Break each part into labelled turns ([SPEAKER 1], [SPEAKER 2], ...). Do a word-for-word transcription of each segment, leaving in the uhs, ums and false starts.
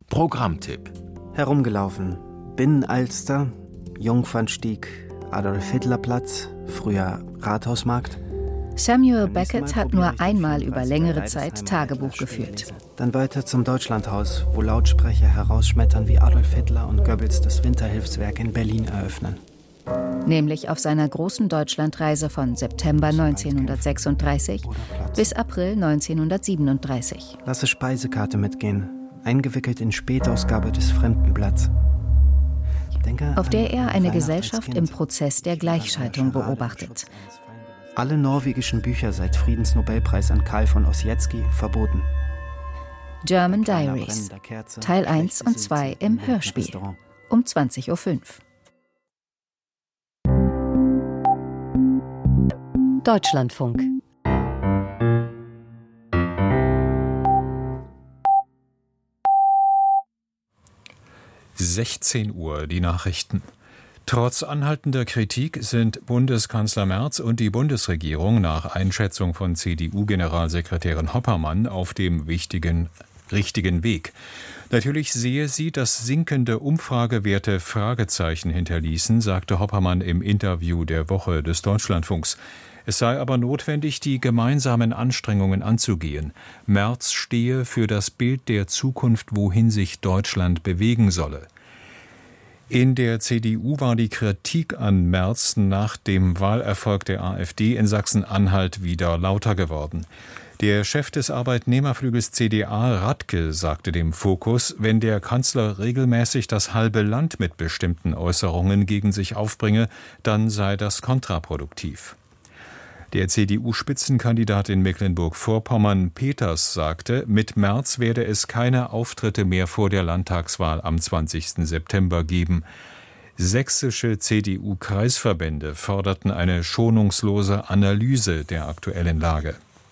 [SPEAKER 1] Programmtipp.
[SPEAKER 2] Herumgelaufen. Binnenalster, Jungfernstieg, Adolf-Hitler-Platz, früher Rathausmarkt.
[SPEAKER 3] Samuel Beckett hat nur einmal über längere Zeit Tagebuch geführt.
[SPEAKER 2] Dann weiter zum Deutschlandhaus, wo Lautsprecher herausschmettern, wie Adolf Hitler und Goebbels das Winterhilfswerk in Berlin eröffnen.
[SPEAKER 3] Nämlich auf seiner großen Deutschlandreise von September neunzehnhundertsechsunddreißig bis April neunzehnhundertsiebenunddreißig.
[SPEAKER 2] Lasse Speisekarte mitgehen, eingewickelt in Spätausgabe des Fremdenblatts.
[SPEAKER 3] Auf der er eine Gesellschaft im Prozess der Gleichschaltung beobachtet.
[SPEAKER 2] Alle norwegischen Bücher seit Friedensnobelpreis an Karl von Ossietzky verboten.
[SPEAKER 3] German Diaries, Teil eins und zwei im Hörspiel, um zwanzig Uhr fünf.
[SPEAKER 4] Deutschlandfunk.
[SPEAKER 5] sechzehn Uhr, die Nachrichten. Trotz anhaltender Kritik sind Bundeskanzler Merz und die Bundesregierung nach Einschätzung von C D U-Generalsekretärin Hoppermann auf dem wichtigen, richtigen Weg. Natürlich sehe sie, dass sinkende Umfragewerte Fragezeichen hinterließen, sagte Hoppermann im Interview der Woche des Deutschlandfunks. Es sei aber notwendig, die gemeinsamen Anstrengungen anzugehen. Merz stehe für das Bild der Zukunft, wohin sich Deutschland bewegen solle. In der C D U war die Kritik an Merz nach dem Wahlerfolg der AfD in Sachsen-Anhalt wieder lauter geworden. Der Chef des Arbeitnehmerflügels C D A, Radke, sagte dem Fokus, wenn der Kanzler regelmäßig das halbe Land mit bestimmten Äußerungen gegen sich aufbringe, dann sei das kontraproduktiv. Der C D U-Spitzenkandidat in Mecklenburg-Vorpommern, Peters, sagte, mit Merz werde es keine Auftritte mehr vor der Landtagswahl am zwanzigsten September geben. Sächsische C D U-Kreisverbände forderten eine schonungslose Analyse der aktuellen Lage.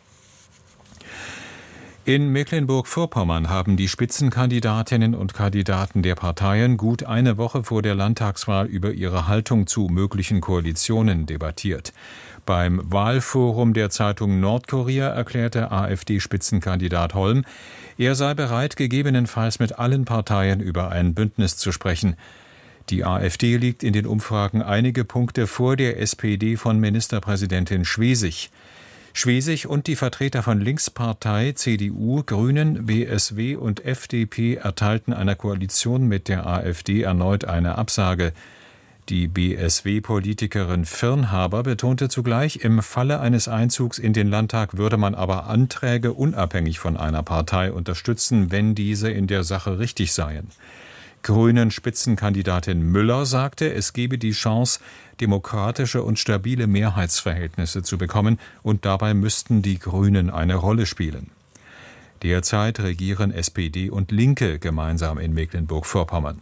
[SPEAKER 5] In Mecklenburg-Vorpommern haben die Spitzenkandidatinnen und Kandidaten der Parteien gut eine Woche vor der Landtagswahl über ihre Haltung zu möglichen Koalitionen debattiert. Beim Wahlforum der Zeitung Nordkurier erklärte AfD-Spitzenkandidat Holm, er sei bereit, gegebenenfalls mit allen Parteien über ein Bündnis zu sprechen. Die AfD liegt in den Umfragen einige Punkte vor der S P D von Ministerpräsidentin Schwesig. Schwesig und die Vertreter von Linkspartei, C D U, Grünen, B S W und F D P erteilten einer Koalition mit der AfD erneut eine Absage. Die B S W-Politikerin Firnhaber betonte zugleich, im Falle eines Einzugs in den Landtag würde man aber Anträge unabhängig von einer Partei unterstützen, wenn diese in der Sache richtig seien. Grünen-Spitzenkandidatin Müller sagte, es gebe die Chance, demokratische und stabile Mehrheitsverhältnisse zu bekommen, und dabei müssten die Grünen eine Rolle spielen. Derzeit regieren S P D und Linke gemeinsam in Mecklenburg-Vorpommern.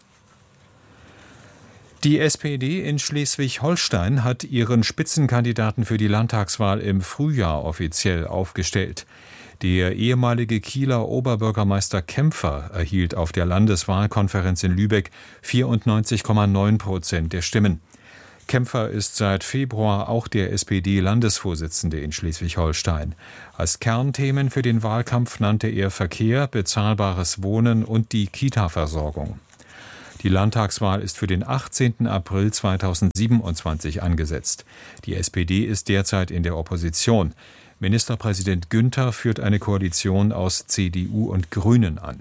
[SPEAKER 5] Die S P D in Schleswig-Holstein hat ihren Spitzenkandidaten für die Landtagswahl im Frühjahr offiziell aufgestellt. Der ehemalige Kieler Oberbürgermeister Kämpfer erhielt auf der Landeswahlkonferenz in Lübeck vierundneunzig Komma neun Prozent der Stimmen. Kämpfer ist seit Februar auch der S P D-Landesvorsitzende in Schleswig-Holstein. Als Kernthemen für den Wahlkampf nannte er Verkehr, bezahlbares Wohnen und die Kita-Versorgung. Die Landtagswahl ist für den achtzehnten April zweitausendsiebenundzwanzig angesetzt. Die S P D ist derzeit in der Opposition. Ministerpräsident Günther führt eine Koalition aus C D U und Grünen an.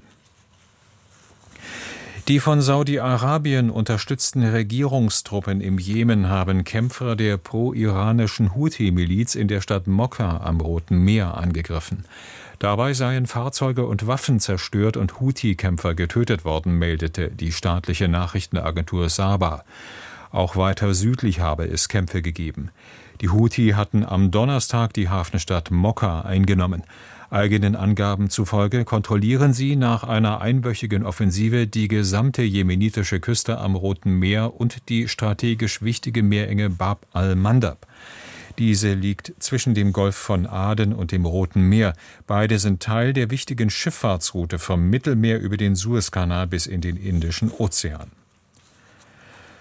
[SPEAKER 5] Die von Saudi-Arabien unterstützten Regierungstruppen im Jemen haben Kämpfer der pro-iranischen Houthi-Miliz in der Stadt Mokka am Roten Meer angegriffen. Dabei seien Fahrzeuge und Waffen zerstört und Houthi-Kämpfer getötet worden, meldete die staatliche Nachrichtenagentur Saba. Auch weiter südlich habe es Kämpfe gegeben. Die Houthi hatten am Donnerstag die Hafenstadt Mokka eingenommen. Eigenen Angaben zufolge kontrollieren sie nach einer einwöchigen Offensive die gesamte jemenitische Küste am Roten Meer und die strategisch wichtige Meerenge Bab al-Mandab. Diese liegt zwischen dem Golf von Aden und dem Roten Meer. Beide sind Teil der wichtigen Schifffahrtsroute vom Mittelmeer über den Suezkanal bis in den Indischen Ozean.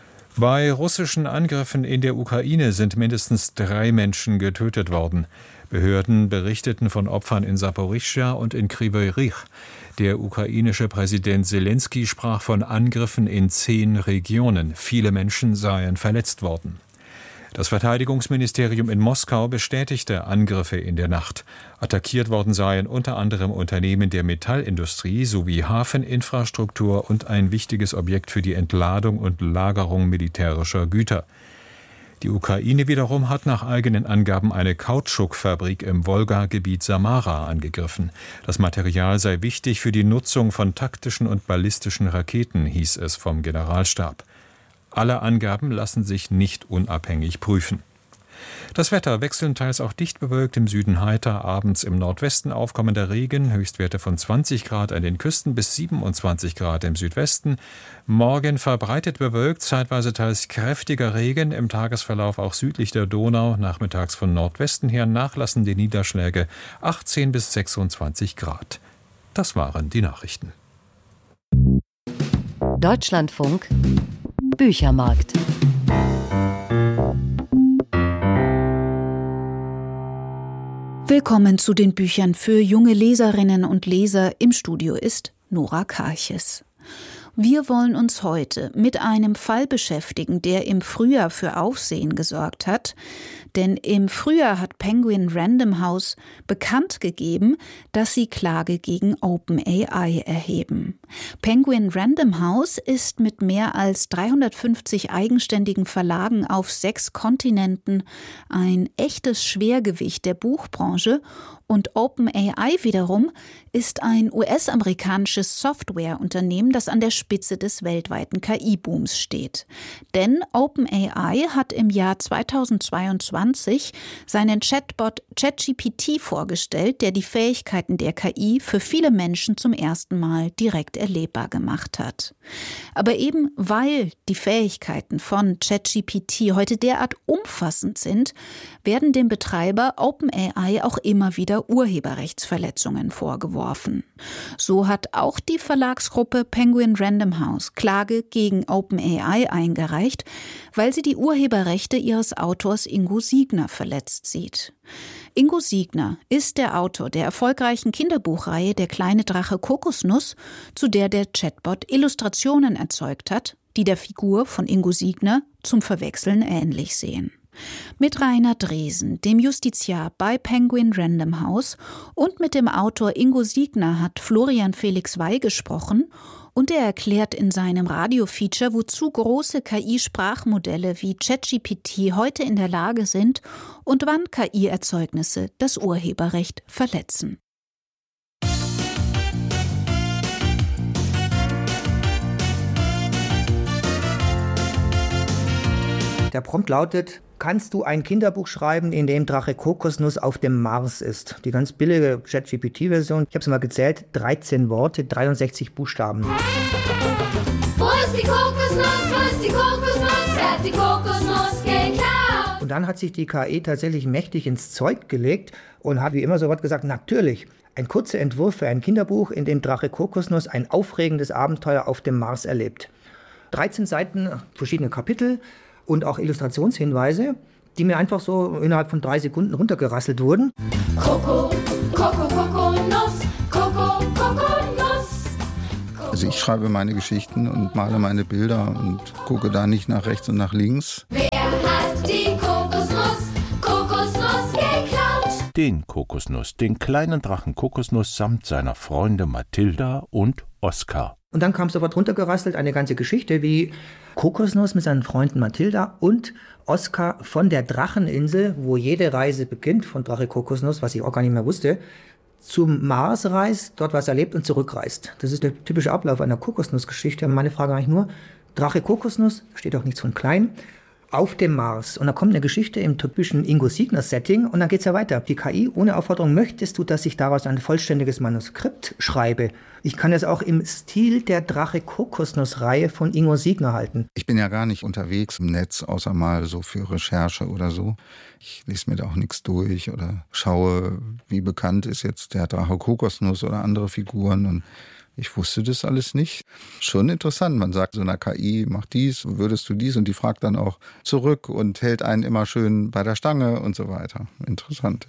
[SPEAKER 5] Bei russischen Angriffen in der Ukraine sind mindestens drei Menschen getötet worden. Behörden berichteten von Opfern in Saporischschja und in Kryvyi Rih. Der ukrainische Präsident Selenskyj sprach von Angriffen in zehn Regionen. Viele Menschen seien verletzt worden. Das Verteidigungsministerium in Moskau bestätigte Angriffe in der Nacht. Attackiert worden seien unter anderem Unternehmen der Metallindustrie sowie Hafeninfrastruktur und ein wichtiges Objekt für die Entladung und Lagerung militärischer Güter. Die Ukraine wiederum hat nach eigenen Angaben eine Kautschukfabrik im Wolga-Gebiet Samara angegriffen. Das Material sei wichtig für die Nutzung von taktischen und ballistischen Raketen, hieß es vom Generalstab. Alle Angaben lassen sich nicht unabhängig prüfen. Das Wetter wechselnteils auch dicht bewölkt, im Süden heiter, abends im Nordwesten aufkommender Regen, Höchstwerte von zwanzig Grad an den Küsten bis siebenundzwanzig Grad im Südwesten. Morgen verbreitet bewölkt, zeitweise teils kräftiger Regen, im Tagesverlauf auch südlich der Donau, nachmittags von Nordwesten her nachlassende Niederschläge, achtzehn bis sechsundzwanzig Grad. Das waren die Nachrichten.
[SPEAKER 1] Deutschlandfunk Büchermarkt.
[SPEAKER 4] Willkommen zu den Büchern für junge Leserinnen und Leser. Im Studio ist Nora Karches. Wir wollen uns heute mit einem Fall beschäftigen, der im Frühjahr für Aufsehen gesorgt hat. Denn im Frühjahr hat Penguin Random House bekannt gegeben, dass sie Klage gegen OpenAI erheben. Penguin Random House ist mit mehr als dreihundertfünfzig eigenständigen Verlagen auf sechs Kontinenten ein echtes Schwergewicht der Buchbranche. Und OpenAI wiederum ist ein U S-amerikanisches Softwareunternehmen, das an der Spitze des weltweiten K I-Booms steht. Denn OpenAI hat im Jahr zweitausendzweiundzwanzig seinen Chatbot ChatGPT vorgestellt, der die Fähigkeiten der K I für viele Menschen zum ersten Mal direkt erlebbar gemacht hat. Aber eben weil die Fähigkeiten von ChatGPT heute derart umfassend sind, werden dem Betreiber OpenAI auch immer wieder Urheberrechtsverletzungen vorgeworfen. So hat auch die Verlagsgruppe Penguin Random House Klage gegen OpenAI eingereicht, weil sie die Urheberrechte ihres Autors Ingo Siegner verletzt sieht. Ingo Siegner ist der Autor der erfolgreichen Kinderbuchreihe Der kleine Drache Kokosnuss, zu der der Chatbot Illustrationen erzeugt hat, die der Figur von Ingo Siegner zum Verwechseln ähnlich sehen. Mit Rainer Dresen, dem Justiziar bei Penguin Random House, und mit dem Autor Ingo Siegner hat Florian Felix Wey gesprochen, und er erklärt in seinem Radiofeature, wozu große K I-Sprachmodelle wie ChatGPT heute in der Lage sind und wann K I-Erzeugnisse das Urheberrecht verletzen.
[SPEAKER 6] Der Prompt lautet: Kannst du ein Kinderbuch schreiben, in dem Drache Kokosnuss auf dem Mars ist? Die ganz billige ChatGPT-Version. Ich habe es mal gezählt, dreizehn Worte, dreiundsechzig Buchstaben.
[SPEAKER 7] Wo ist die Kokosnuss? Wo ist die Kokosnuss? Wer hat die Kokosnuss geklaut?
[SPEAKER 6] Und dann hat sich die K I tatsächlich mächtig ins Zeug gelegt und hat wie immer sofort gesagt, natürlich, ein kurzer Entwurf für ein Kinderbuch, in dem Drache Kokosnuss ein aufregendes Abenteuer auf dem Mars erlebt. dreizehn Seiten, verschiedene Kapitel und auch Illustrationshinweise, die mir einfach so innerhalb von drei Sekunden runtergerasselt wurden.
[SPEAKER 7] Koko, Koko, Kokonuss, Koko, Kokonuss.
[SPEAKER 8] Also ich schreibe meine Geschichten und male meine Bilder und gucke da nicht nach rechts und nach links.
[SPEAKER 7] Wer hat die Kokosnuss, Kokosnuss geklaut?
[SPEAKER 9] Den Kokosnuss, den kleinen Drachen Kokosnuss samt seiner Freunde Mathilda und Oskar.
[SPEAKER 6] Und dann kam sofort runtergerasselt eine ganze Geschichte, wie Kokosnuss mit seinen Freunden Mathilda und Oskar von der Dracheninsel, wo jede Reise beginnt, von Drache Kokosnuss, was ich auch gar nicht mehr wusste, zum Mars reist, dort was erlebt und zurückreist. Das ist der typische Ablauf einer Kokosnussgeschichte. Und meine Frage eigentlich nur, Drache Kokosnuss, steht auch nichts von klein, auf dem Mars. Und da kommt eine Geschichte im typischen Ingo Siegner-Setting und dann geht's ja weiter. Die K I ohne Aufforderung: möchtest du, dass ich daraus ein vollständiges Manuskript schreibe? Ich kann es auch im Stil der Drache-Kokosnuss-Reihe von Ingo Siegner halten.
[SPEAKER 8] Ich bin ja gar nicht unterwegs im Netz, außer mal so für Recherche oder so. Ich lese mir da auch nichts durch oder schaue, wie bekannt ist jetzt der Drache Kokosnuss oder andere Figuren, und ich wusste das alles nicht. Schon interessant. Man sagt so einer K I, mach dies, würdest du dies? Und die fragt dann auch zurück und hält einen immer schön bei der Stange und so weiter. Interessant, ja.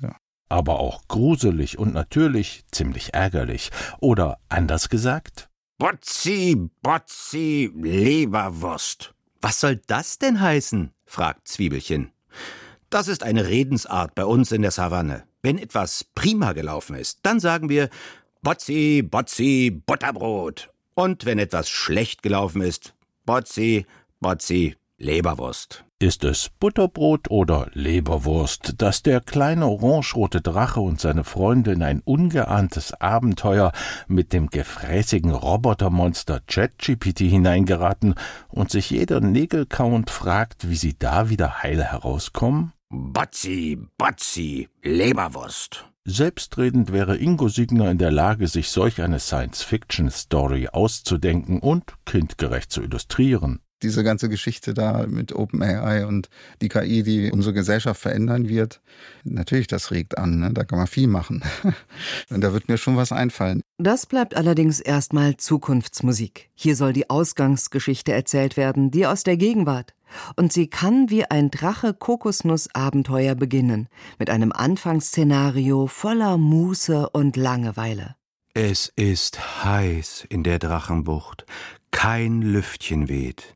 [SPEAKER 9] aber auch gruselig und natürlich ziemlich ärgerlich. Oder anders gesagt:
[SPEAKER 10] Botzi, Botzi, Leberwurst.
[SPEAKER 11] Was soll das denn heißen? Fragt Zwiebelchen.
[SPEAKER 10] Das ist eine Redensart bei uns in der Savanne. Wenn etwas prima gelaufen ist, dann sagen wir Botzi, Botzi, Butterbrot. Und wenn etwas schlecht gelaufen ist, Botzi, Botzi, Leberwurst.
[SPEAKER 9] Ist es Butterbrot oder Leberwurst, dass der kleine orangerote Drache und seine Freunde in ein ungeahntes Abenteuer mit dem gefräßigen Robotermonster ChatGPT hineingeraten und sich jeder nägelkauend fragt, wie sie da wieder heil herauskommen?
[SPEAKER 10] Botzi, Botzi, Leberwurst.
[SPEAKER 9] Selbstredend wäre Ingo Signer in der Lage, sich solch eine Science-Fiction-Story auszudenken und kindgerecht zu illustrieren.
[SPEAKER 8] Diese ganze Geschichte da mit OpenAI und die K I, die unsere Gesellschaft verändern wird, natürlich, das regt an, ne? Da kann man viel machen. Und da wird mir schon was einfallen.
[SPEAKER 12] Das bleibt allerdings erstmal Zukunftsmusik. Hier soll die Ausgangsgeschichte erzählt werden, die aus der Gegenwart. Und sie kann wie ein Drache-Kokosnuss-Abenteuer beginnen, mit einem Anfangsszenario voller Muße und Langeweile.
[SPEAKER 10] Es ist heiß in der Drachenbucht, kein Lüftchen weht.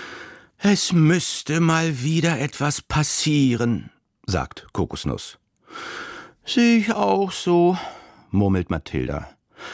[SPEAKER 10] Es müsste mal wieder etwas passieren, sagt Kokosnuss. Sehe ich auch so, murmelt Mathilda.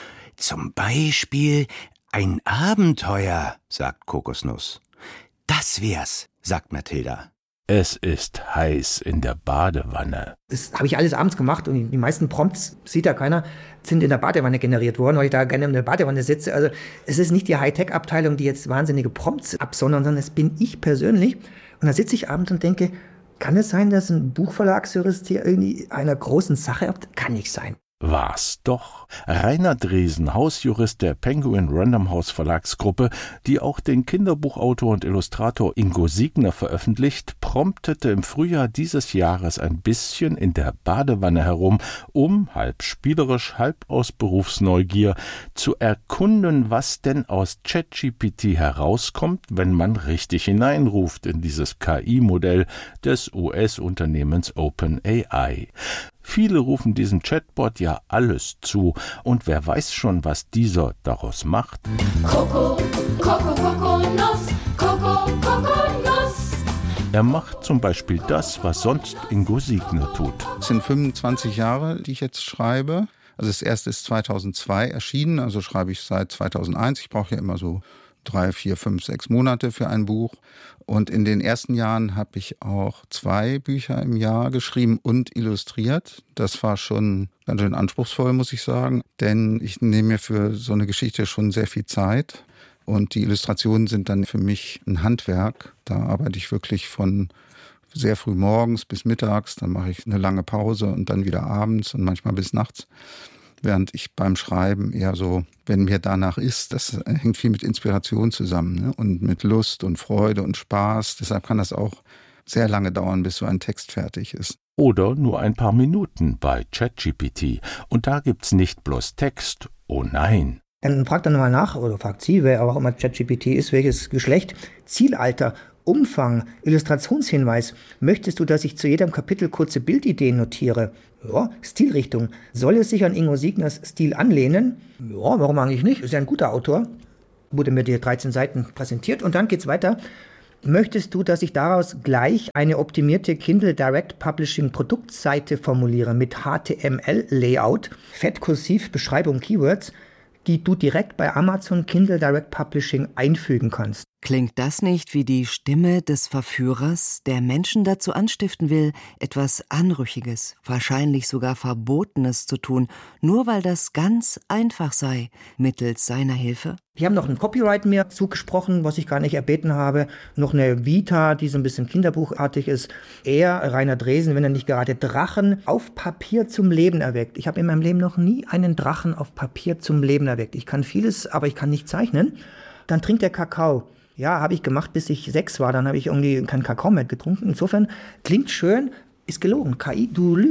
[SPEAKER 10] Zum Beispiel ein Abenteuer, sagt Kokosnuss. Das wär's, sagt Mathilda.
[SPEAKER 9] Es ist heiß in der Badewanne.
[SPEAKER 6] Das habe ich alles abends gemacht und die meisten Prompts, sieht ja keiner, sind in der Badewanne generiert worden, weil ich da gerne in der Badewanne sitze. Also es ist nicht die Hightech-Abteilung, die jetzt wahnsinnige Prompts absondern, sondern es bin ich persönlich. Und da sitze ich abends und denke, kann es sein, dass ein Buchverlagsjurist hier irgendwie einer großen Sache habt? Kann nicht sein.
[SPEAKER 9] War's doch. Rainer Dresen, Hausjurist der Penguin Random House Verlagsgruppe, die auch den Kinderbuchautor und Illustrator Ingo Signer veröffentlicht, promptete im Frühjahr dieses Jahres ein bisschen in der Badewanne herum, um, halb spielerisch, halb aus Berufsneugier, zu erkunden, was denn aus ChatGPT herauskommt, wenn man richtig hineinruft in dieses K I-Modell des U S-Unternehmens OpenAI. Viele rufen diesem Chatbot ja alles zu. Und wer weiß schon, was dieser daraus macht?
[SPEAKER 7] Koko, Koko, Kokosnuss, Koko, Kokosnuss.
[SPEAKER 9] Er macht zum Beispiel das, was sonst Ingo Signer tut.
[SPEAKER 8] Es sind fünfundzwanzig Jahre, die ich jetzt schreibe. Also das erste ist zweitausendzwei erschienen, also schreibe ich seit zweitausendeins. Ich brauche ja immer so drei, vier, fünf, sechs Monate für ein Buch. Und in den ersten Jahren habe ich auch zwei Bücher im Jahr geschrieben und illustriert. Das war schon ganz schön anspruchsvoll, muss ich sagen. Denn ich nehme mir für so eine Geschichte schon sehr viel Zeit. Und die Illustrationen sind dann für mich ein Handwerk. Da arbeite ich wirklich von sehr früh morgens bis mittags. Dann mache ich eine lange Pause und dann wieder abends und manchmal bis nachts. Während ich beim Schreiben eher so, wenn mir danach ist, das hängt viel mit Inspiration zusammen, ne? Und mit Lust und Freude und Spaß. Deshalb kann das auch sehr lange dauern, bis so ein Text fertig ist.
[SPEAKER 9] Oder nur ein paar Minuten bei ChatGPT. Und da gibt's nicht bloß Text, oh nein.
[SPEAKER 6] Dann fragt er nochmal nach, oder fragt sie, wer auch immer ChatGPT ist, welches Geschlecht, Zielalter, Umfang, Illustrationshinweis. Möchtest du, dass ich zu jedem Kapitel kurze Bildideen notiere? Ja, Stilrichtung. Soll es sich an Ingo Signers Stil anlehnen? Ja, warum eigentlich nicht? Ist ja ein guter Autor. Wurde mir die dreizehn Seiten präsentiert und dann geht's weiter. Möchtest du, dass ich daraus gleich eine optimierte Kindle Direct Publishing Produktseite formuliere mit H T M L-Layout, Fettkursiv, Beschreibung, Keywords, die du direkt bei Amazon Kindle Direct Publishing einfügen kannst?
[SPEAKER 12] Klingt das nicht wie die Stimme des Verführers, der Menschen dazu anstiften will, etwas Anrüchiges, wahrscheinlich sogar Verbotenes zu tun, nur weil das ganz einfach sei, mittels seiner Hilfe?
[SPEAKER 6] Die haben noch ein Copyright mir zugesprochen, was ich gar nicht erbeten habe. Noch eine Vita, die so ein bisschen kinderbuchartig ist. Er, Rainer Dresen, wenn er nicht gerade Drachen auf Papier zum Leben erweckt. Ich habe in meinem Leben noch nie einen Drachen auf Papier zum Leben erweckt. Ich kann vieles, aber ich kann nicht zeichnen. Dann trinkt er Kakao. Ja, habe ich gemacht, bis ich sechs war. Dann habe ich irgendwie keinen Kakao mehr getrunken. Insofern klingt schön, ist gelogen. K I, du lügst.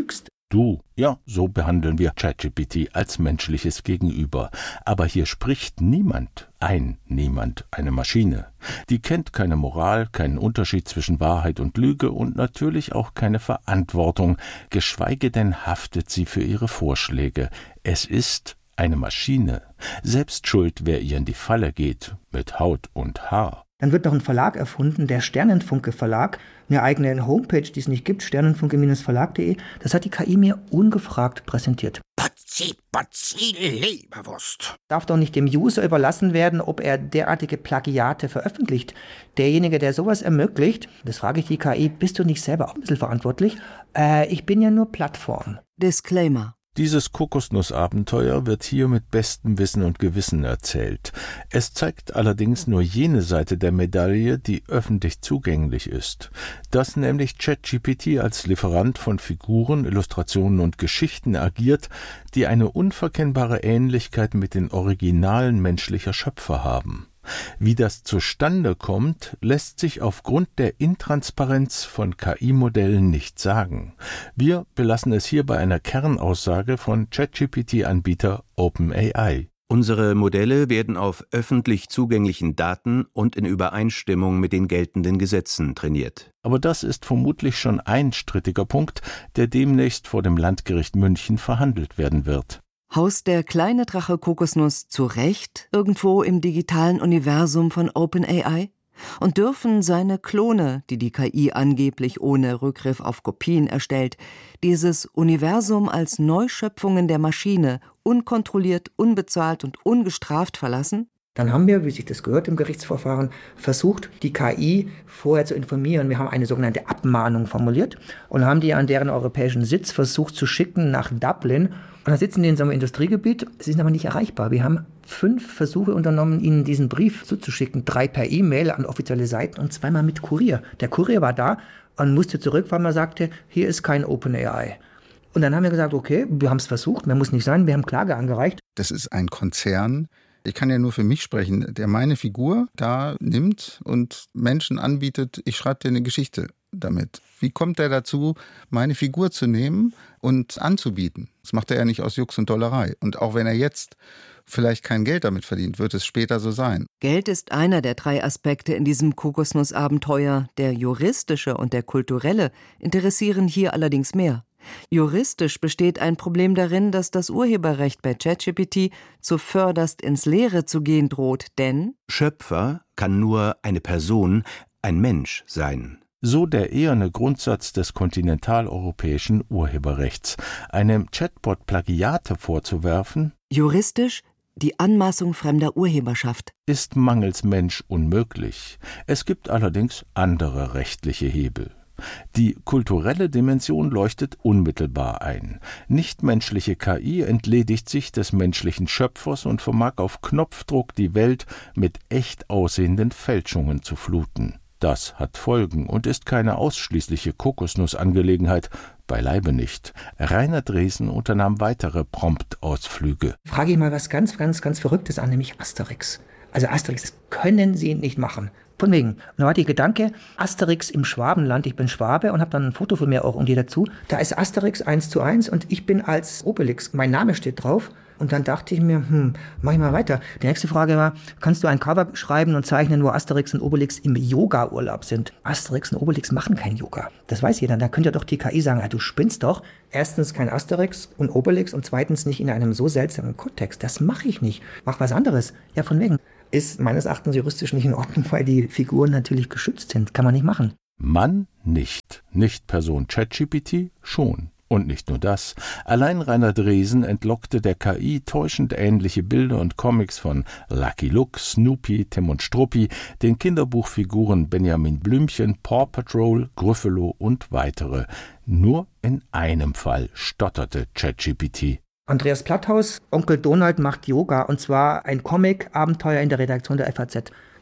[SPEAKER 9] Du, ja, so behandeln wir ChatGPT als menschliches Gegenüber. Aber hier spricht niemand, ein Niemand, eine Maschine. Die kennt keine Moral, keinen Unterschied zwischen Wahrheit und Lüge und natürlich auch keine Verantwortung, geschweige denn haftet sie für ihre Vorschläge. Es ist eine Maschine. Selbst schuld, wer ihr in die Falle geht, mit Haut und Haar.
[SPEAKER 6] Dann wird noch ein Verlag erfunden, der Sternenfunke Verlag, eine eigene Homepage, die es nicht gibt, sternenfunke Verlag punkt de. Das hat die K I mir ungefragt präsentiert.
[SPEAKER 10] Potzi, potzi, Leberwurst.
[SPEAKER 6] Darf doch nicht dem User überlassen werden, ob er derartige Plagiate veröffentlicht. Derjenige, der sowas ermöglicht, das frage ich die K I, bist du nicht selber auch ein bisschen verantwortlich? Äh, ich bin ja nur Plattform.
[SPEAKER 12] Disclaimer.
[SPEAKER 9] Dieses Kokosnussabenteuer wird hier mit bestem Wissen und Gewissen erzählt. Es zeigt allerdings nur jene Seite der Medaille, die öffentlich zugänglich ist. Dass nämlich ChatGPT als Lieferant von Figuren, Illustrationen und Geschichten agiert, die eine unverkennbare Ähnlichkeit mit den Originalen menschlicher Schöpfer haben. Wie das zustande kommt, lässt sich aufgrund der Intransparenz von K I-Modellen nicht sagen. Wir belassen es hier bei einer Kernaussage von ChatGPT-Anbieter OpenAI.
[SPEAKER 10] Unsere Modelle werden auf öffentlich zugänglichen Daten und in Übereinstimmung mit den geltenden Gesetzen trainiert.
[SPEAKER 9] Aber das ist vermutlich schon ein strittiger Punkt, der demnächst vor dem Landgericht München verhandelt werden wird.
[SPEAKER 12] Haust der kleine Drache Kokosnuss zu Recht irgendwo im digitalen Universum von OpenAI? Und dürfen seine Klone, die die K I angeblich ohne Rückgriff auf Kopien erstellt, dieses Universum als Neuschöpfungen der Maschine unkontrolliert, unbezahlt und ungestraft verlassen?
[SPEAKER 6] Dann haben wir, wie sich das gehört im Gerichtsverfahren, versucht, die K I vorher zu informieren. Wir haben eine sogenannte Abmahnung formuliert und haben die an deren europäischen Sitz versucht zu schicken nach Dublin. Und da sitzen die in so einem Industriegebiet, sie sind aber nicht erreichbar. Wir haben fünf Versuche unternommen, ihnen diesen Brief zuzuschicken. Drei per E-Mail an offizielle Seiten und zweimal mit Kurier. Der Kurier war da und musste zurück, weil man sagte, hier ist kein OpenAI. Und dann haben wir gesagt, okay, wir haben es versucht, mehr muss nicht sein, wir haben Klage angereicht.
[SPEAKER 8] Das ist ein Konzern. Ich kann ja nur für mich sprechen, der meine Figur da nimmt und Menschen anbietet, ich schreibe dir eine Geschichte damit. Wie kommt er dazu, meine Figur zu nehmen und anzubieten? Das macht er ja nicht aus Jux und Dollerei. Und auch wenn er jetzt vielleicht kein Geld damit verdient, wird es später so sein.
[SPEAKER 12] Geld ist einer der drei Aspekte in diesem Kokosnussabenteuer. Der juristische und der kulturelle interessieren hier allerdings mehr. Juristisch besteht ein Problem darin, dass das Urheberrecht bei ChatGPT zuvörderst ins Leere zu gehen droht, denn
[SPEAKER 10] Schöpfer kann nur eine Person, ein Mensch sein.
[SPEAKER 9] So der eherne Grundsatz des kontinentaleuropäischen Urheberrechts. Einem Chatbot Plagiate vorzuwerfen,
[SPEAKER 12] juristisch die Anmaßung fremder Urheberschaft,
[SPEAKER 9] ist mangels Mensch unmöglich. Es gibt allerdings andere rechtliche Hebel. Die kulturelle Dimension leuchtet unmittelbar ein. Nichtmenschliche K I entledigt sich des menschlichen Schöpfers und vermag auf Knopfdruck die Welt mit echt aussehenden Fälschungen zu fluten. Das hat Folgen und ist keine ausschließliche Kokosnussangelegenheit, beileibe nicht. Rainer Dresen unternahm weitere Promptausflüge.
[SPEAKER 6] Frage ich mal was ganz, ganz, ganz Verrücktes an, nämlich Asterix. Also Asterix, das können Sie nicht machen. Von wegen. Und da war der Gedanke, Asterix im Schwabenland, ich bin Schwabe und habe dann ein Foto von mir auch und die dazu. Da ist Asterix eins zu eins und ich bin als Obelix, mein Name steht drauf. Und dann dachte ich mir, hm, mach ich mal weiter. Die nächste Frage war, kannst du ein Cover schreiben und zeichnen, wo Asterix und Obelix im Yoga-Urlaub sind? Asterix und Obelix machen kein Yoga. Das weiß jeder. Da könnte ja doch die K I sagen, ja, du spinnst doch. Erstens kein Asterix und Obelix und zweitens nicht in einem so seltsamen Kontext. Das mache ich nicht. Mach was anderes. Ja, von wegen. Ist meines Erachtens juristisch nicht in Ordnung, weil die Figuren natürlich geschützt sind. Kann man nicht machen.
[SPEAKER 9] Mann nicht. Nicht Person ChatGPT schon. Und nicht nur das. Allein Rainer Dresen entlockte der K I täuschend ähnliche Bilder und Comics von Lucky Luke, Snoopy, Tim und Struppi, den Kinderbuchfiguren Benjamin Blümchen, Paw Patrol, Gryffalo und weitere. Nur in einem Fall stotterte ChatGPT.
[SPEAKER 6] Andreas Platthaus, Onkel Donald macht Yoga, und zwar ein Comic-Abenteuer in der Redaktion der F A Z.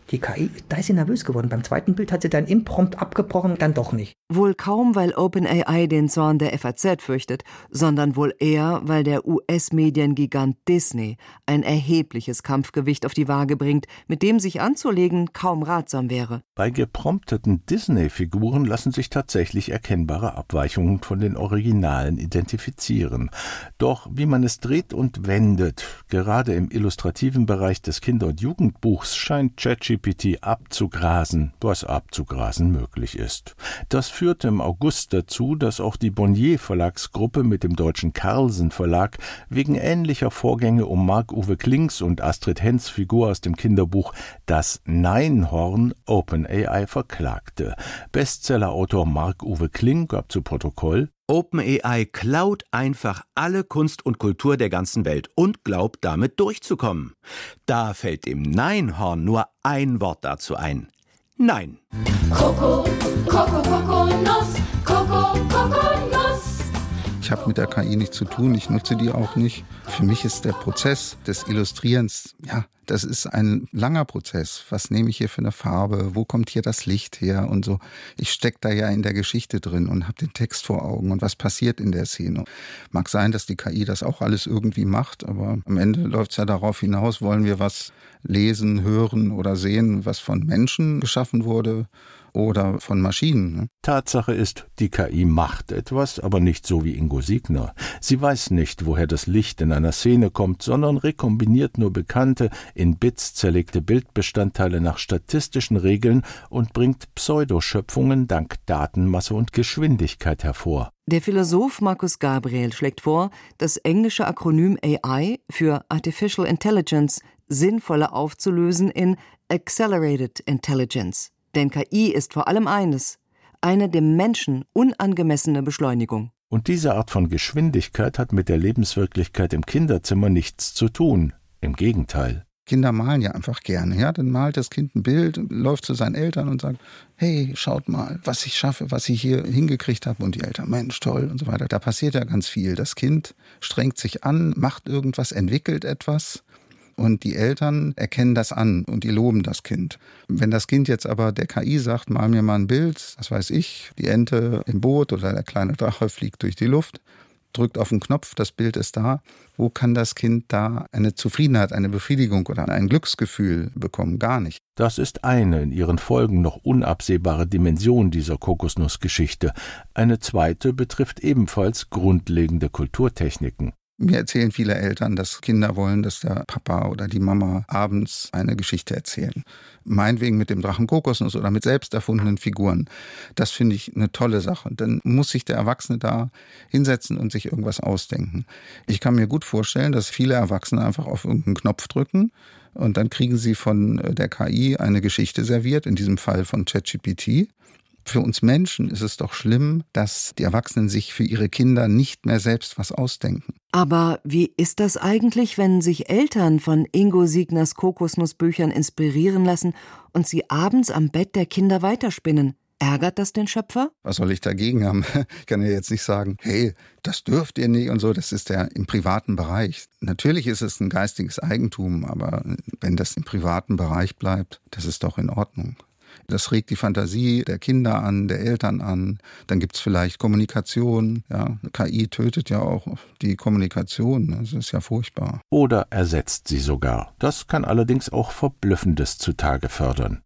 [SPEAKER 6] Die K I, da ist sie nervös geworden. Beim zweiten Bild hat sie dann imprompt abgebrochen, dann doch nicht.
[SPEAKER 12] Wohl kaum, weil OpenAI den Zorn der F A Z fürchtet, sondern wohl eher, weil der U S-Mediengigant Disney ein erhebliches Kampfgewicht auf die Waage bringt, mit dem sich anzulegen kaum ratsam wäre.
[SPEAKER 9] Bei geprompteten Disney-Figuren lassen sich tatsächlich erkennbare Abweichungen von den Originalen identifizieren. Doch wie man es dreht und wendet, gerade im illustrativen Bereich des Kinder- und Jugendbuchs scheint ChatGPT abzugrasen, was abzugrasen möglich ist. Das führte im August dazu, dass auch die Bonnier-Verlagsgruppe mit dem deutschen Carlsen-Verlag wegen ähnlicher Vorgänge um Marc-Uwe Klings und Astrid Hens Figur aus dem Kinderbuch Das Neinhorn OpenAI verklagte. Bestsellerautor Marc-Uwe Kling gab zu Protokoll:
[SPEAKER 10] OpenAI klaut einfach alle Kunst und Kultur der ganzen Welt und glaubt damit durchzukommen. Da fällt dem Neinhorn nur ein Wort dazu ein. Nein.
[SPEAKER 7] Koko, Koko, Kokosnuss, Koko, Kokosnuss.
[SPEAKER 8] Ich habe mit der K I nichts zu tun, ich nutze die auch nicht. Für mich ist der Prozess des Illustrierens, ja, das ist ein langer Prozess. Was nehme ich hier für eine Farbe? Wo kommt hier das Licht her? Und so. Ich stecke da ja in der Geschichte drin und habe den Text vor Augen und was passiert in der Szene. Mag sein, dass die K I das auch alles irgendwie macht, aber am Ende läuft es ja darauf hinaus, wollen wir was lesen, hören oder sehen, was von Menschen geschaffen wurde oder von Maschinen. Ne?
[SPEAKER 9] Tatsache ist, die K I macht etwas, aber nicht so wie Ingo Siegner. Sie weiß nicht, woher das Licht in einer Szene kommt, sondern rekombiniert nur bekannte, in Bits zerlegte Bildbestandteile nach statistischen Regeln und bringt Pseudoschöpfungen dank Datenmasse und Geschwindigkeit hervor.
[SPEAKER 12] Der Philosoph Markus Gabriel schlägt vor, das englische Akronym A I für Artificial Intelligence sinnvoller aufzulösen in Accelerated Intelligence. Denn K I ist vor allem eines: eine dem Menschen unangemessene Beschleunigung.
[SPEAKER 9] Und diese Art von Geschwindigkeit hat mit der Lebenswirklichkeit im Kinderzimmer nichts zu tun. Im Gegenteil.
[SPEAKER 8] Kinder malen ja einfach gerne, ja, dann malt das Kind ein Bild, läuft zu seinen Eltern und sagt: Hey, schaut mal, was ich schaffe, was ich hier hingekriegt habe. Und die Eltern: Mensch, toll und so weiter. Da passiert ja ganz viel. Das Kind strengt sich an, macht irgendwas, entwickelt etwas. Und die Eltern erkennen das an und die loben das Kind. Wenn das Kind jetzt aber der K I sagt: Mal mir mal ein Bild, was weiß ich, die Ente im Boot oder der kleine Drache fliegt durch die Luft, drückt auf den Knopf, das Bild ist da. Wo kann das Kind da eine Zufriedenheit, eine Befriedigung oder ein Glücksgefühl bekommen? Gar nicht.
[SPEAKER 9] Das ist eine in ihren Folgen noch unabsehbare Dimension dieser Kokosnussgeschichte. Eine zweite betrifft ebenfalls grundlegende Kulturtechniken.
[SPEAKER 8] Mir erzählen viele Eltern, dass Kinder wollen, dass der Papa oder die Mama abends eine Geschichte erzählen. Meinetwegen mit dem Drachen Kokosnuss oder mit selbst erfundenen Figuren. Das finde ich eine tolle Sache. Dann muss sich der Erwachsene da hinsetzen und sich irgendwas ausdenken. Ich kann mir gut vorstellen, dass viele Erwachsene einfach auf irgendeinen Knopf drücken und dann kriegen sie von der K I eine Geschichte serviert, in diesem Fall von ChatGPT. Für uns Menschen ist es doch schlimm, dass die Erwachsenen sich für ihre Kinder nicht mehr selbst was ausdenken.
[SPEAKER 12] Aber wie ist das eigentlich, wenn sich Eltern von Ingo Siegners Kokosnussbüchern inspirieren lassen und sie abends am Bett der Kinder weiterspinnen? Ärgert das den Schöpfer?
[SPEAKER 8] Was soll ich dagegen haben? Ich kann ja jetzt nicht sagen: Hey, das dürft ihr nicht und so. Das ist ja im privaten Bereich. Natürlich ist es ein geistiges Eigentum, aber wenn das im privaten Bereich bleibt, das ist doch in Ordnung. Das regt die Fantasie der Kinder an, der Eltern an. Dann gibt es vielleicht Kommunikation. Ja, K I tötet ja auch die Kommunikation. Das ist ja furchtbar.
[SPEAKER 9] Oder ersetzt sie sogar. Das kann allerdings auch Verblüffendes zutage fördern.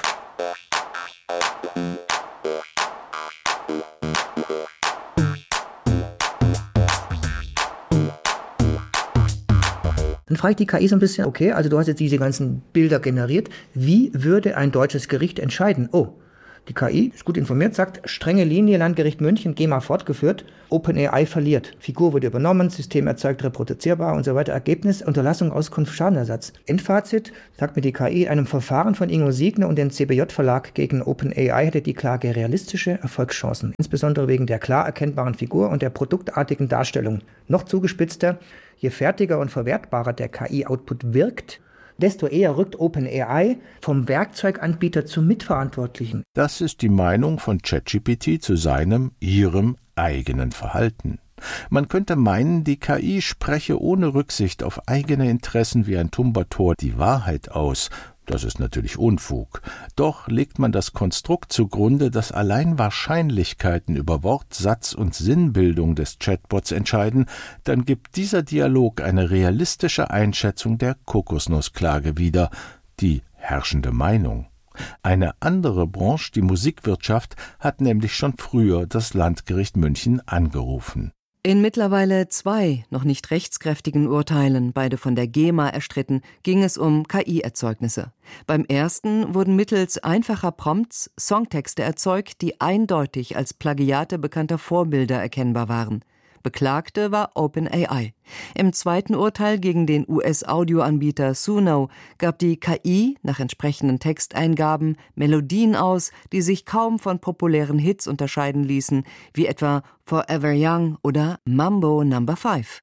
[SPEAKER 6] Dann frage ich die K I so ein bisschen: Okay, also du hast jetzt diese ganzen Bilder generiert. Wie würde ein deutsches Gericht entscheiden? Oh, die K I ist gut informiert, sagt: strenge Linie, Landgericht München, G E M A fortgeführt, OpenAI verliert. Figur wurde übernommen, System erzeugt reproduzierbar und so weiter. Ergebnis: Unterlassung, Auskunft, Schadenersatz. Endfazit, sagt mir die K I: in einem Verfahren von Ingo Siegner und dem C B J-Verlag gegen OpenAI hätte die Klage realistische Erfolgschancen, insbesondere wegen der klar erkennbaren Figur und der produktartigen Darstellung. Noch zugespitzter: je fertiger und verwertbarer der K I-Output wirkt, desto eher rückt OpenAI vom Werkzeuganbieter zum Mitverantwortlichen.
[SPEAKER 9] Das ist die Meinung von ChatGPT zu seinem, ihrem eigenen Verhalten. Man könnte meinen, die K I spreche ohne Rücksicht auf eigene Interessen wie ein Tumbator die Wahrheit aus. Das ist natürlich Unfug. Doch legt man das Konstrukt zugrunde, dass allein Wahrscheinlichkeiten über Wort-, Satz- und Sinnbildung des Chatbots entscheiden, dann gibt dieser Dialog eine realistische Einschätzung der Kokosnussklage wieder, die herrschende Meinung. Eine andere Branche, die Musikwirtschaft, hat nämlich schon früher das Landgericht München angerufen.
[SPEAKER 12] In mittlerweile zwei noch nicht rechtskräftigen Urteilen, beide von der GEMA erstritten, ging es um K I-Erzeugnisse. Beim ersten wurden mittels einfacher Prompts Songtexte erzeugt, die eindeutig als Plagiate bekannter Vorbilder erkennbar waren. Beklagte war OpenAI. Im zweiten Urteil gegen den U S-Audioanbieter Suno gab die K I nach entsprechenden Texteingaben Melodien aus, die sich kaum von populären Hits unterscheiden ließen, wie etwa Forever Young oder Mambo Number Five.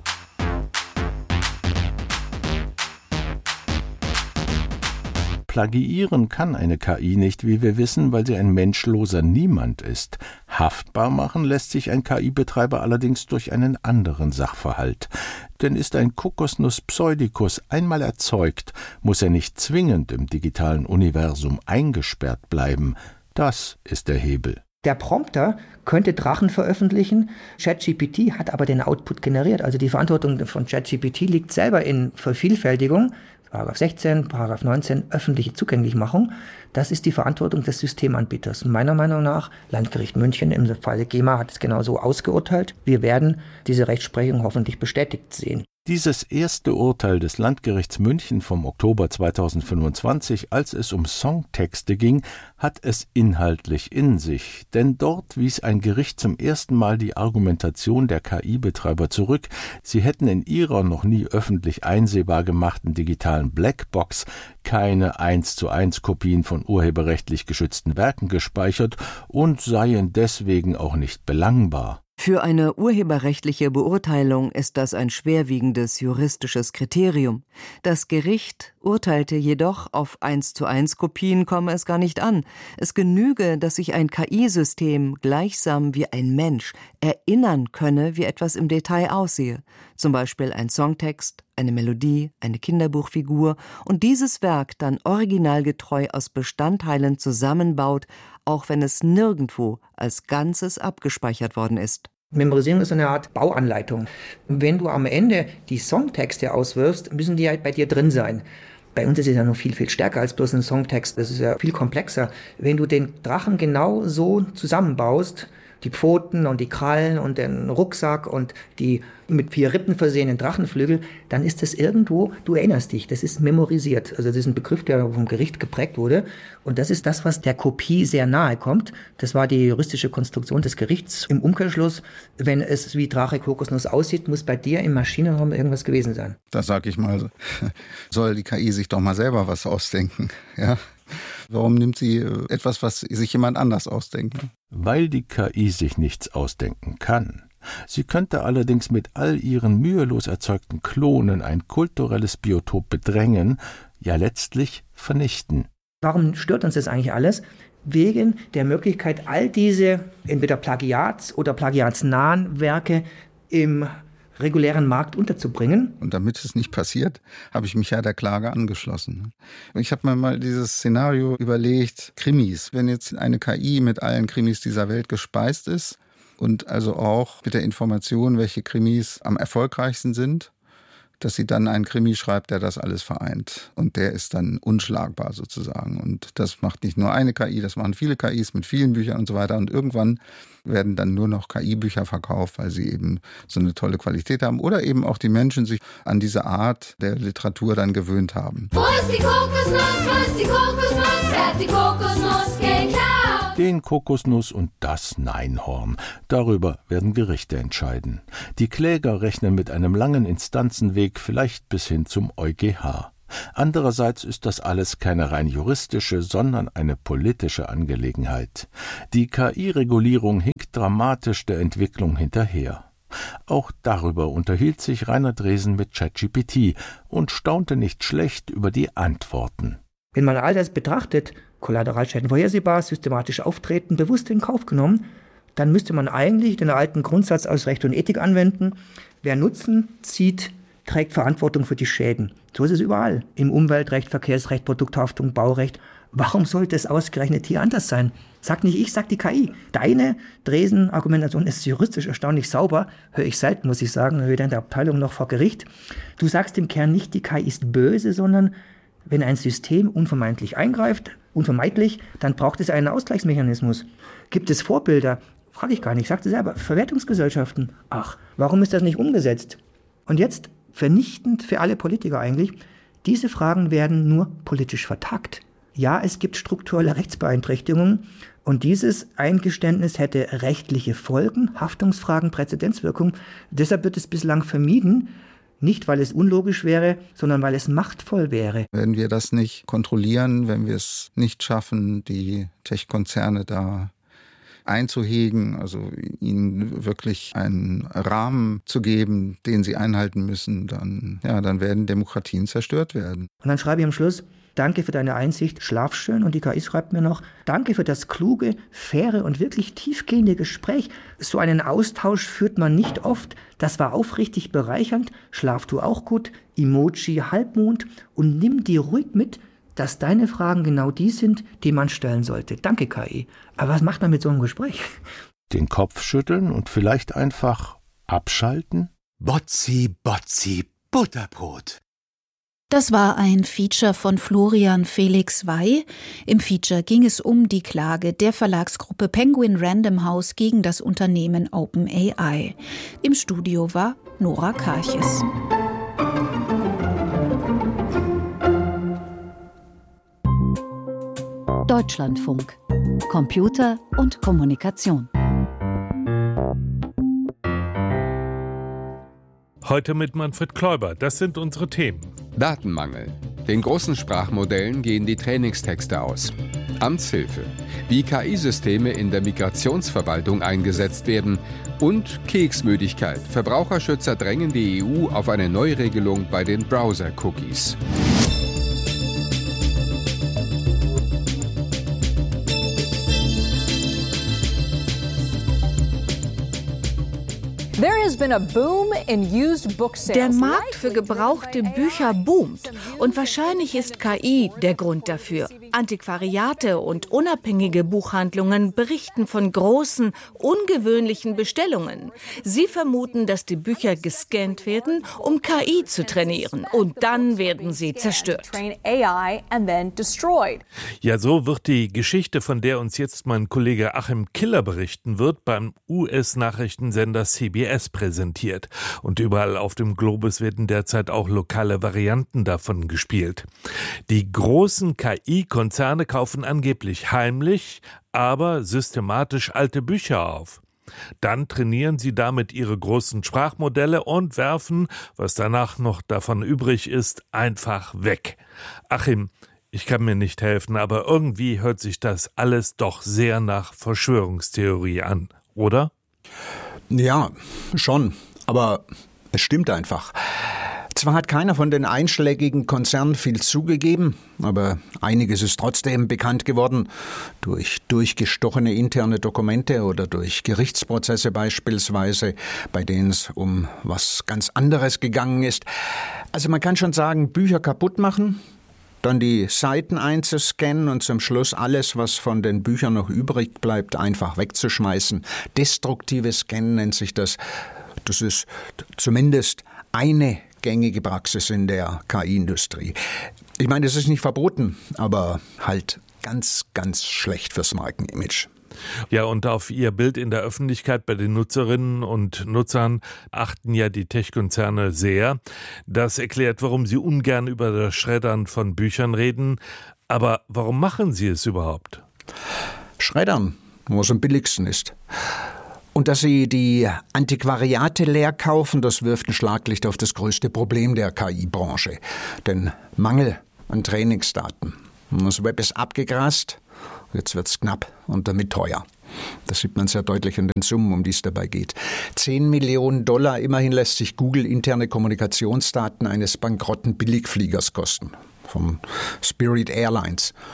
[SPEAKER 9] Plagiieren kann eine K I nicht, wie wir wissen, weil sie ein menschloser Niemand ist. Haftbar machen lässt sich ein K I-Betreiber allerdings durch einen anderen Sachverhalt. Denn ist ein Kokosnuss pseudicus einmal erzeugt, muss er nicht zwingend im digitalen Universum eingesperrt bleiben. Das ist der Hebel.
[SPEAKER 6] Der Prompter könnte Drachen veröffentlichen, ChatGPT hat aber den Output generiert. Also die Verantwortung von ChatGPT liegt selber in Vervielfältigung. Paragraph sechzehn, Paragraph neunzehn, öffentliche Zugänglichmachung. Das ist die Verantwortung des Systemanbieters. Meiner Meinung nach, Landgericht München im Falle GEMA hat es genauso ausgeurteilt. Wir werden diese Rechtsprechung hoffentlich bestätigt sehen.
[SPEAKER 9] Dieses erste Urteil des Landgerichts München vom Oktober zweitausendfünfundzwanzig, als es um Songtexte ging, hat es inhaltlich in sich. Denn dort wies ein Gericht zum ersten Mal die Argumentation der K I-Betreiber zurück. Sie hätten in ihrer noch nie öffentlich einsehbar gemachten digitalen Blackbox keine eins zu eins Kopien von urheberrechtlich geschützten Werken gespeichert und seien deswegen auch nicht belangbar.
[SPEAKER 12] Für eine urheberrechtliche Beurteilung ist das ein schwerwiegendes juristisches Kriterium. Das Gericht urteilte jedoch, auf eins zu eins Kopien komme es gar nicht an. Es genüge, dass sich ein K I-System gleichsam wie ein Mensch erinnern könne, wie etwas im Detail aussehe. Zum Beispiel ein Songtext, eine Melodie, eine Kinderbuchfigur und dieses Werk dann originalgetreu aus Bestandteilen zusammenbaut, auch wenn es nirgendwo als Ganzes abgespeichert worden ist.
[SPEAKER 6] Memorisierung ist eine Art Bauanleitung. Wenn du am Ende die Songtexte auswirfst, müssen die halt bei dir drin sein. Bei uns ist es ja noch viel, viel stärker als bloß ein Songtext. Das ist ja viel komplexer. Wenn du den Drachen genau so zusammenbaust, die Pfoten und die Krallen und den Rucksack und die mit vier Rippen versehenen Drachenflügel, dann ist das irgendwo, du erinnerst dich, das ist memorisiert. Also das ist ein Begriff, der vom Gericht geprägt wurde. Und das ist das, was der Kopie sehr nahe kommt. Das war die juristische Konstruktion des Gerichts. Im Umkehrschluss, wenn es wie Drache Kokosnuss aussieht, muss bei dir im Maschinenraum irgendwas gewesen sein.
[SPEAKER 8] Da sag ich mal, soll die K I sich doch mal selber was ausdenken, ja? Warum nimmt sie etwas, was sich jemand anders ausdenkt?
[SPEAKER 9] Weil die K I sich nichts ausdenken kann. Sie könnte allerdings mit all ihren mühelos erzeugten Klonen ein kulturelles Biotop bedrängen, ja letztlich vernichten.
[SPEAKER 6] Warum stört uns das eigentlich alles? Wegen der Möglichkeit, all diese entweder Plagiats- oder plagiatsnahen Werke im regulären Markt unterzubringen.
[SPEAKER 8] Und damit es nicht passiert, habe ich mich ja der Klage angeschlossen. Ich habe mir mal dieses Szenario überlegt, Krimis. Wenn jetzt eine K I mit allen Krimis dieser Welt gespeist ist und also auch mit der Information, welche Krimis am erfolgreichsten sind, dass sie dann einen Krimi schreibt, der das alles vereint. Und der ist dann unschlagbar sozusagen. Und das macht nicht nur eine K I, das machen viele K Is mit vielen Büchern und so weiter. Und irgendwann werden dann nur noch K I-Bücher verkauft, weil sie eben so eine tolle Qualität haben. Oder eben auch die Menschen sich an diese Art der Literatur dann gewöhnt haben.
[SPEAKER 7] Wo ist die Kokosnuss? Wo ist die Kokosnuss? Wer hat die Kokosnuss geklaut?
[SPEAKER 9] Den Kokosnuss und das Neinhorn. Darüber werden Gerichte entscheiden. Die Kläger rechnen mit einem langen Instanzenweg, vielleicht bis hin zum EuGH. Andererseits ist das alles keine rein juristische, sondern eine politische Angelegenheit. Die K I-Regulierung hinkt dramatisch der Entwicklung hinterher. Auch darüber unterhielt sich Rainer Dresen mit ChatGPT und staunte nicht schlecht über die Antworten.
[SPEAKER 6] Wenn man all das betrachtet, Kollateralschäden vorhersehbar, systematisch auftreten, bewusst in Kauf genommen, dann müsste man eigentlich den alten Grundsatz aus Recht und Ethik anwenden. Wer Nutzen zieht, trägt Verantwortung für die Schäden. So ist es überall. Im Umweltrecht, Verkehrsrecht, Produkthaftung, Baurecht. Warum sollte es ausgerechnet hier anders sein? Sag nicht ich, sag die K I. Deine Dresen-Argumentation ist juristisch erstaunlich sauber. Höre ich selten, muss ich sagen, weder in der Abteilung noch vor Gericht. Du sagst im Kern nicht, die K I ist böse, sondern wenn ein System unvermeidlich eingreift, unvermeidlich, dann braucht es einen Ausgleichsmechanismus. Gibt es Vorbilder? Frage ich gar nicht, sagte selber. Verwertungsgesellschaften. Ach, warum ist das nicht umgesetzt? Und jetzt, vernichtend für alle Politiker eigentlich, diese Fragen werden nur politisch vertagt. Ja, es gibt strukturelle Rechtsbeeinträchtigungen und dieses Eingeständnis hätte rechtliche Folgen, Haftungsfragen, Präzedenzwirkung. Deshalb wird es bislang vermieden, nicht weil es unlogisch wäre, sondern weil es machtvoll wäre.
[SPEAKER 8] Wenn wir das nicht kontrollieren, wenn wir es nicht schaffen, die Tech-Konzerne da einzuhegen, also ihnen wirklich einen Rahmen zu geben, den sie einhalten müssen, dann, ja, dann werden Demokratien zerstört werden.
[SPEAKER 6] Und dann schreibe ich am Schluss: Danke für deine Einsicht, schlaf schön. Und die K I schreibt mir noch: Danke für das kluge, faire und wirklich tiefgehende Gespräch. So einen Austausch führt man nicht oft. Das war aufrichtig bereichernd. Schlaf du auch gut. Emoji Halbmond. Und nimm dir ruhig mit, dass deine Fragen genau die sind, die man stellen sollte. Danke, K I. Aber was macht man mit so einem Gespräch?
[SPEAKER 9] Den Kopf schütteln und vielleicht einfach abschalten?
[SPEAKER 11] Botzi, Botzi, Butterbrot.
[SPEAKER 4] Das war ein Feature von Florian Felix Wey. Im Feature ging es um die Klage der Verlagsgruppe Penguin Random House gegen das Unternehmen OpenAI. Im Studio war Nora Karches.
[SPEAKER 1] Deutschlandfunk. Computer und Kommunikation.
[SPEAKER 13] Heute mit Manfred Kläuber. Das sind unsere Themen.
[SPEAKER 14] Datenmangel. Den großen Sprachmodellen gehen die Trainingstexte aus. Amtshilfe. Wie K I-Systeme in der Migrationsverwaltung eingesetzt werden. Und Keksmüdigkeit. Verbraucherschützer drängen die E U auf eine Neuregelung bei den Browser-Cookies.
[SPEAKER 15] Der Markt für gebrauchte Bücher boomt und wahrscheinlich ist K I der Grund dafür. Antiquariate und unabhängige Buchhandlungen berichten von großen, ungewöhnlichen Bestellungen. Sie vermuten, dass die Bücher gescannt werden, um K I zu trainieren, und dann werden sie zerstört.
[SPEAKER 13] Ja, so wird die Geschichte, von der uns jetzt mein Kollege Achim Killer berichten wird, beim U S-Nachrichtensender C B S präsentiert. Und überall auf dem Globus werden derzeit auch lokale Varianten davon gespielt. Die großen K I-Konzerne kaufen angeblich heimlich, aber systematisch alte Bücher auf. Dann trainieren sie damit ihre großen Sprachmodelle und werfen, was danach noch davon übrig ist, einfach weg. Achim, ich kann mir nicht helfen, aber irgendwie hört sich das alles doch sehr nach Verschwörungstheorie an, oder?
[SPEAKER 16] Ja, schon. Aber es stimmt einfach. Zwar hat keiner von den einschlägigen Konzernen viel zugegeben, aber einiges ist trotzdem bekannt geworden. Durch durchgestochene interne Dokumente oder durch Gerichtsprozesse beispielsweise, bei denen es um was ganz anderes gegangen ist. Also man kann schon sagen, Bücher kaputt machen, dann die Seiten einzuscannen und zum Schluss alles, was von den Büchern noch übrig bleibt, einfach wegzuschmeißen. Destruktives Scannen nennt sich das. Das ist zumindest eine gängige Praxis in der K I-Industrie. Ich meine, das ist nicht verboten, aber halt ganz, ganz schlecht fürs Markenimage.
[SPEAKER 13] Ja, und auf ihr Bild in der Öffentlichkeit bei den Nutzerinnen und Nutzern achten ja die Tech-Konzerne sehr. Das erklärt, warum sie ungern über das Schreddern von Büchern reden. Aber warum machen sie es überhaupt?
[SPEAKER 16] Schreddern, wo es am billigsten ist. Und dass sie die Antiquariate leer kaufen, das wirft ein Schlaglicht auf das größte Problem der K I-Branche. Den Mangel an Trainingsdaten. Das Web ist abgegrast, jetzt wird's knapp und damit teuer. Das sieht man sehr deutlich an den Summen, um die es dabei geht. Zehn Millionen Dollar, immerhin lässt sich Google interne Kommunikationsdaten eines bankrotten Billigfliegers kosten. Vom Spirit Airlines.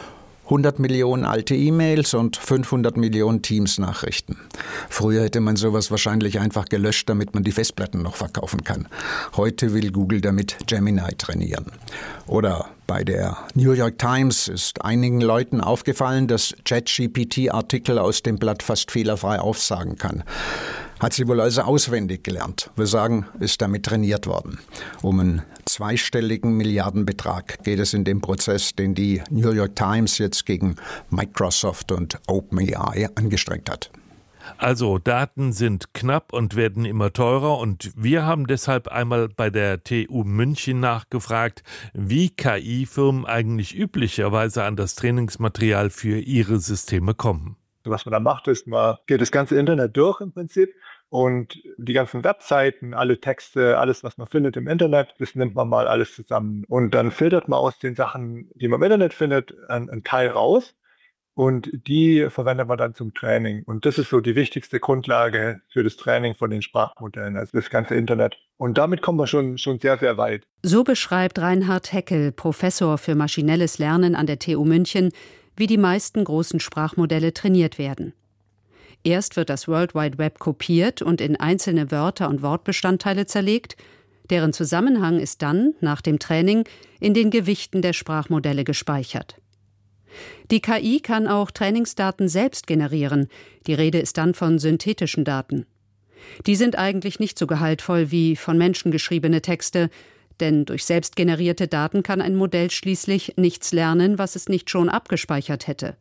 [SPEAKER 16] hundert Millionen alte E-Mails und fünfhundert Millionen Teams-Nachrichten. Früher hätte man sowas wahrscheinlich einfach gelöscht, damit man die Festplatten noch verkaufen kann. Heute will Google damit Gemini trainieren. Oder bei der New York Times ist einigen Leuten aufgefallen, dass ChatGPT Artikel aus dem Blatt fast fehlerfrei aufsagen kann. Hat sie wohl also auswendig gelernt. Wir sagen, ist damit trainiert worden. Um einen zweistelligen Milliardenbetrag geht es in dem Prozess, den die New York Times jetzt gegen Microsoft und OpenAI angestrengt hat.
[SPEAKER 13] Also Daten sind knapp und werden immer teurer und wir haben deshalb einmal bei der T U München nachgefragt, wie K I-Firmen eigentlich üblicherweise an das Trainingsmaterial für ihre Systeme kommen.
[SPEAKER 17] Was man da macht, ist, man geht das ganze Internet durch im Prinzip und die ganzen Webseiten, alle Texte, alles, was man findet im Internet, das nimmt man mal alles zusammen. Und dann filtert man aus den Sachen, die man im Internet findet, einen, einen Teil raus und die verwendet man dann zum Training. Und das ist so die wichtigste Grundlage für das Training von den Sprachmodellen, also das ganze Internet. Und damit kommen wir schon, schon sehr, sehr weit.
[SPEAKER 18] So beschreibt Reinhard Heckel, Professor für maschinelles Lernen an der T U München, wie die meisten großen Sprachmodelle trainiert werden. Erst wird das World Wide Web kopiert und in einzelne Wörter und Wortbestandteile zerlegt, deren Zusammenhang ist dann, nach dem Training, in den Gewichten der Sprachmodelle gespeichert. Die K I kann auch Trainingsdaten selbst generieren, die Rede ist dann von synthetischen Daten. Die sind eigentlich nicht so gehaltvoll wie von Menschen geschriebene Texte, denn durch selbst generierte Daten kann ein Modell schließlich nichts lernen, was es nicht schon abgespeichert hätte.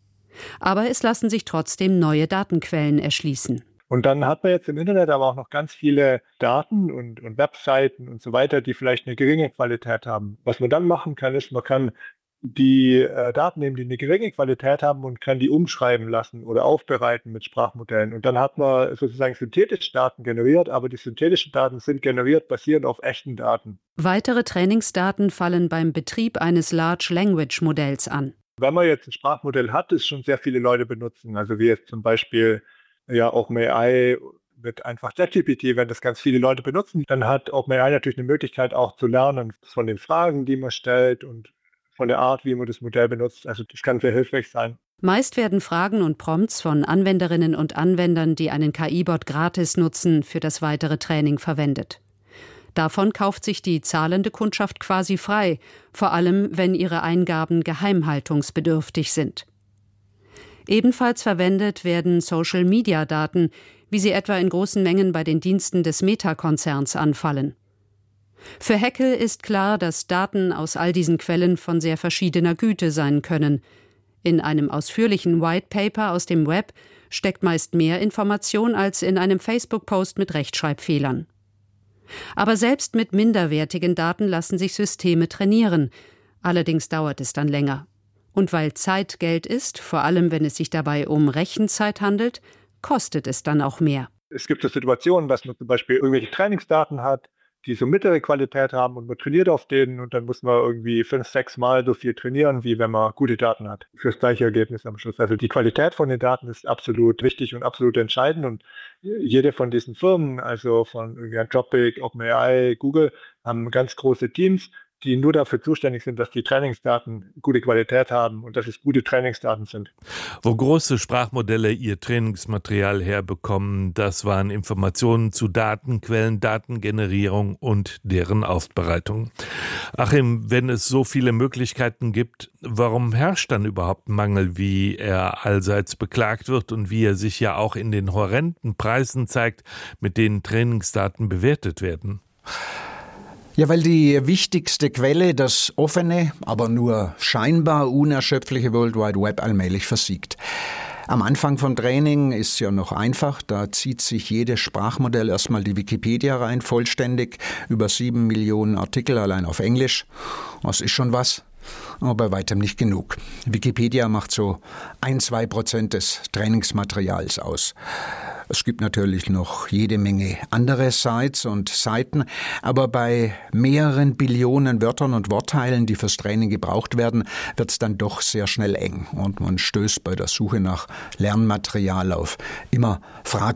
[SPEAKER 18] Aber es lassen sich trotzdem neue Datenquellen erschließen.
[SPEAKER 17] Und dann hat man jetzt im Internet aber auch noch ganz viele Daten und, und Webseiten und so weiter, die vielleicht eine geringe Qualität haben. Was man dann machen kann, ist, man kann die äh, Daten nehmen, die eine geringe Qualität haben und kann die umschreiben lassen oder aufbereiten mit Sprachmodellen. Und dann hat man sozusagen synthetische Daten generiert, aber die synthetischen Daten sind generiert basierend auf echten Daten.
[SPEAKER 18] Weitere Trainingsdaten fallen beim Betrieb eines Large Language Modells an.
[SPEAKER 17] Wenn man jetzt ein Sprachmodell hat, das schon sehr viele Leute benutzen, also wie jetzt zum Beispiel ja OpenAI mit einfach ChatGPT, wenn das ganz viele Leute benutzen, dann hat OpenAI natürlich eine Möglichkeit auch zu lernen von den Fragen, die man stellt und von der Art, wie man das Modell benutzt. Also das kann sehr hilfreich sein.
[SPEAKER 18] Meist werden Fragen und Prompts von Anwenderinnen und Anwendern, die einen K I-Bot gratis nutzen, für das weitere Training verwendet. Davon kauft sich die zahlende Kundschaft quasi frei, vor allem wenn ihre Eingaben geheimhaltungsbedürftig sind. Ebenfalls verwendet werden Social-Media-Daten, wie sie etwa in großen Mengen bei den Diensten des Meta-Konzerns anfallen. Für Heckel ist klar, dass Daten aus all diesen Quellen von sehr verschiedener Güte sein können. In einem ausführlichen White Paper aus dem Web steckt meist mehr Information als in einem Facebook-Post mit Rechtschreibfehlern. Aber selbst mit minderwertigen Daten lassen sich Systeme trainieren. Allerdings dauert es dann länger. Und weil Zeit Geld ist, vor allem wenn es sich dabei um Rechenzeit handelt, kostet es dann auch mehr.
[SPEAKER 17] Es gibt so Situationen, dass man zum Beispiel irgendwelche Trainingsdaten hat, die so mittlere Qualität haben und man trainiert auf denen und dann muss man irgendwie fünf, sechs Mal so viel trainieren, wie wenn man gute Daten hat. Für das gleiche Ergebnis am Schluss. Also die Qualität von den Daten ist absolut wichtig und absolut entscheidend und jede von diesen Firmen, also von Anthropic, OpenAI, Google, haben ganz große Teams, die nur dafür zuständig sind, dass die Trainingsdaten gute Qualität haben und dass es gute Trainingsdaten sind.
[SPEAKER 13] Wo große Sprachmodelle ihr Trainingsmaterial herbekommen, das waren Informationen zu Datenquellen, Datengenerierung und deren Aufbereitung. Achim, wenn es so viele Möglichkeiten gibt, warum herrscht dann überhaupt Mangel, wie er allseits beklagt wird und wie er sich ja auch in den horrenden Preisen zeigt, mit denen Trainingsdaten bewertet werden?
[SPEAKER 16] Ja, weil die wichtigste Quelle, das offene, aber nur scheinbar unerschöpfliche World Wide Web allmählich versiegt. Am Anfang vom Training ist es ja noch einfach, da zieht sich jedes Sprachmodell erstmal die Wikipedia rein, vollständig, über sieben Millionen Artikel allein auf Englisch. Das ist schon was, aber bei weitem nicht genug. Wikipedia macht so ein, zwei Prozent des Trainingsmaterials aus. Es gibt natürlich noch jede Menge andere Sites und Seiten, aber bei mehreren Billionen Wörtern und Wortteilen, die fürs Training gebraucht werden, wird es dann doch sehr schnell eng und man stößt bei der Suche nach Lernmaterial auf immer fragwürdige